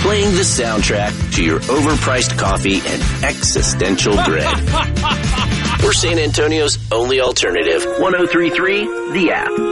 playing the soundtrack to your overpriced coffee and existential dread. We're San Antonio's only alternative. 103.3 The App.